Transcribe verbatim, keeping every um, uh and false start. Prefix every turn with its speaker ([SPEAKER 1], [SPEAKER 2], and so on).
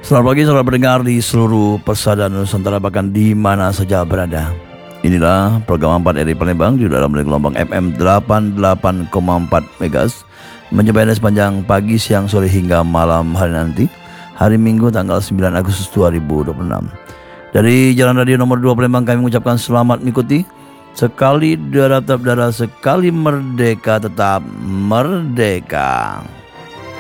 [SPEAKER 1] Selamat pagi saudara pendengar di seluruh persada Nusantara bahkan di mana saja berada. Inilah program empat R I Palembang di dalam gelombang F M delapan puluh delapan koma empat MHz mencapai Anda sepanjang pagi, siang, sore hingga malam hari nanti, hari Minggu tanggal sembilan Agustus dua ribu dua puluh enam. Dari Jalan Radio nomor dua Palembang kami mengucapkan selamat mengikuti. Sekali darah tetap darah, sekali merdeka tetap merdeka.